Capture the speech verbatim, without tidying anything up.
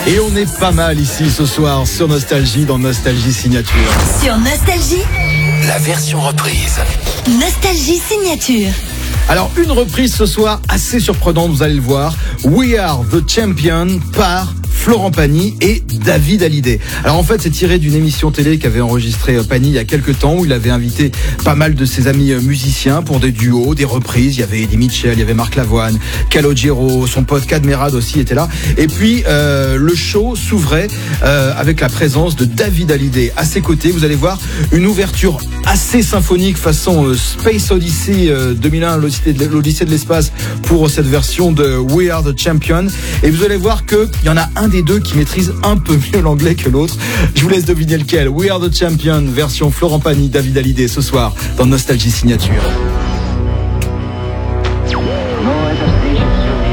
Et on est pas mal ici ce soir sur Nostalgie, dans Nostalgie Signature. Sur Nostalgie, la version reprise. Nostalgie Signature. Alors une reprise ce soir assez surprenante, vous allez le voir. We Are the Champion par Florent Pagny et David Hallyday. Alors en fait c'est tiré d'une émission télé qu'avait enregistré Pagny il y a quelques temps, où il avait invité pas mal de ses amis musiciens pour des duos, des reprises. Il y avait Eddie Mitchell, il y avait Marc Lavoine, Calogero, son pote Cadmerade aussi était là. Et puis euh, le show s'ouvrait euh, avec la présence de David Hallyday. À ses côtés, vous allez voir une ouverture assez symphonique façon euh, Space Odyssey euh, deux mille un, l'Odyssée de l'espace, pour cette version de We Are the Champion. Et vous allez voir qu'il y en a un des deux qui maîtrise un peu mieux l'anglais que l'autre. Je vous laisse deviner lequel. We Are the Champion, version Florent Pagny, David Hallyday, ce soir dans Nostalgie Signature.